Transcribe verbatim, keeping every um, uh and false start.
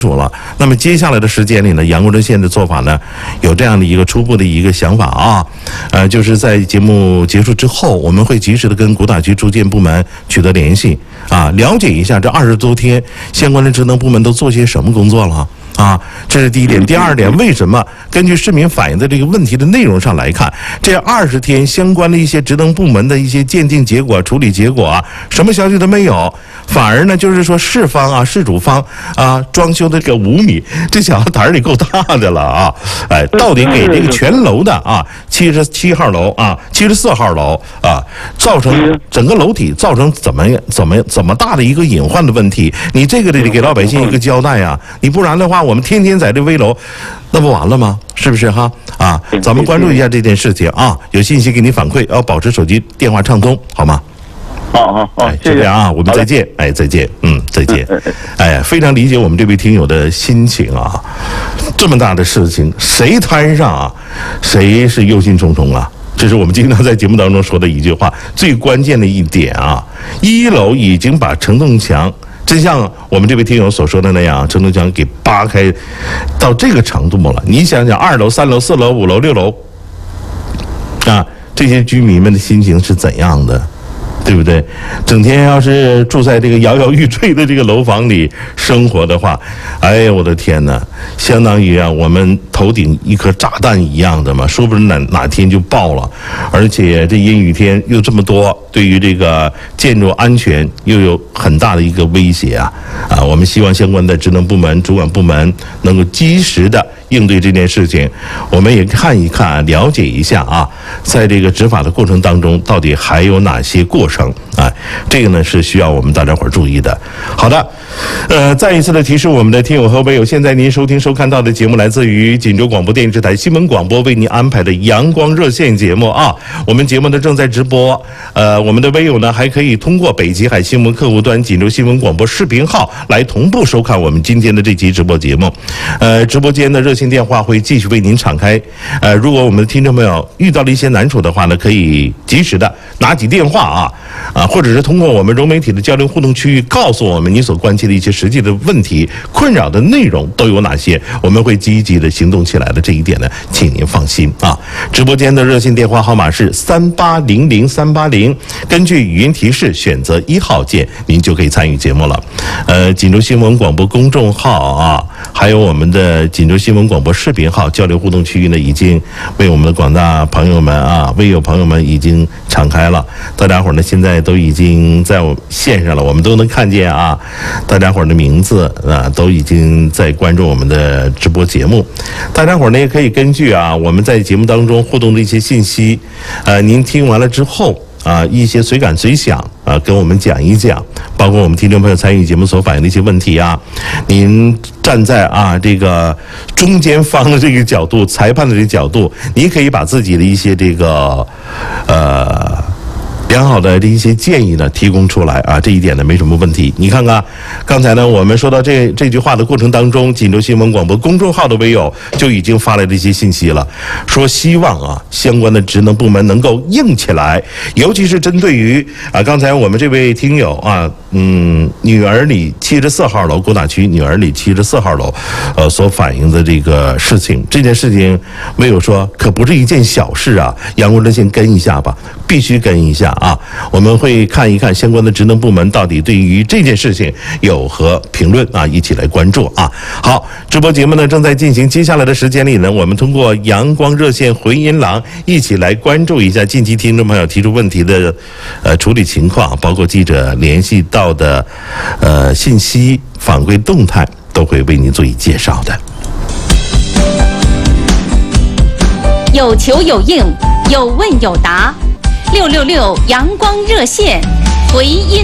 楚了。那么接下来的时间里呢，阳光热线的做法呢，有这样的一个初步的一个想法啊，呃，就是在节目结束之后，我们会及时的跟古塔区住建部门取得联系啊，了解一下这二十多天相关的职能部门都做些什么工作了。啊，这是第一点。第二点，为什么根据市民反映的这个问题的内容上来看，这二十天相关的一些职能部门的一些鉴定结果、处理结果啊，什么消息都没有，反而呢，就是说市方啊、事主方啊，装修的这个五米，这小子胆儿也够大的了啊！哎，到底给这个全楼的啊，七十七号楼啊、七十四号楼啊，造成整个楼体造成怎么怎么怎么大的一个隐患的问题？你这个得给老百姓一个交代啊！你不然的话，我们天天在这危楼，那不完了吗？是不是哈？啊，咱们关注一下这件事情啊，有信息给你反馈，要保持手机电话畅通，好吗？ 好好好，谢谢啊，我们再见，哎，再见，嗯，再见，哎，非常理解我们这位听友的心情啊，这么大的事情，谁摊上啊，谁是忧心忡忡啊？这是我们经常在节目当中说的一句话，最关键的一点啊，一楼已经把承重墙。真像我们这位听友所说的那样，承重墙给扒开到这个程度了。你想想，二楼、三楼、四楼、五楼、六楼，啊，这些居民们的心情是怎样的？对不对？整天要是住在这个摇摇欲坠的这个楼房里生活的话，哎呀，我的天哪，相当于啊，我们头顶一颗炸弹一样的嘛，说不准哪哪天就爆了。而且这阴雨天又这么多，对于这个建筑安全又有很大的一个威胁啊！啊，我们希望相关的职能部门、主管部门能够及时的应对这件事情。我们也看一看、了解一下啊，在这个执法的过程当中，到底还有哪些过程？啊，这个呢是需要我们大家伙儿注意的。好的，呃，再一次的提示我们的听友和微友，现在您收听收看到的节目来自于锦州广播电视台新闻广播为您安排的阳光热线节目啊。我们节目呢正在直播，呃，我们的微友呢还可以通过北极海新闻客户端锦州新闻广播视频号来同步收看我们今天的这期直播节目。呃，直播间的热线电话会继续为您敞开。呃，如果我们的听众朋友遇到了一些难处的话呢，可以及时的拿起电话啊。啊，或者是通过我们融媒体的交流互动区域，告诉我们你所关切的一些实际的问题、困扰的内容都有哪些，我们会积极的行动起来的。这一点呢，请您放心啊。直播间的热线电话号码是三八零零三八零，根据语音提示选择一号键，您就可以参与节目了。呃，锦州新闻广播公众号啊，还有我们的锦州新闻广播视频号交流互动区域呢，已经为我们的广大朋友们啊、微友朋友们已经敞开了。大家伙儿呢，现在都已经在我线上了，我们都能看见啊，大家伙儿的名字啊，都已经在关注我们的直播节目。大家伙儿呢，也可以根据啊我们在节目当中互动的一些信息，呃，您听完了之后啊，一些随感随想啊，跟我们讲一讲，包括我们听众朋友参与节目所反映的一些问题啊，您站在啊这个中间方的这个角度、裁判的这个角度，你可以把自己的一些这个呃。良好的这一些建议呢，提供出来啊，这一点呢没什么问题。你看看，刚才呢我们说到这这句话的过程当中，锦州新闻广播公众号的微友就已经发来了一些信息了，说希望啊相关的职能部门能够硬起来，尤其是针对于啊刚才我们这位听友啊，嗯，女儿里七十四号楼古塔区女儿里七十四号楼，呃所反映的这个事情，这件事情微友说可不是一件小事啊，阳光热线跟一下吧，必须跟一下。啊，我们会看一看相关的职能部门到底对于这件事情有何评论啊，一起来关注啊。好，直播节目呢正在进行，接下来的时间里呢，我们通过阳光热线回音廊一起来关注一下近期听众朋友提出问题的呃处理情况，包括记者联系到的呃信息反馈动态，都会为您做以介绍的。 有求有应，有问有答。六六六阳光热线回音。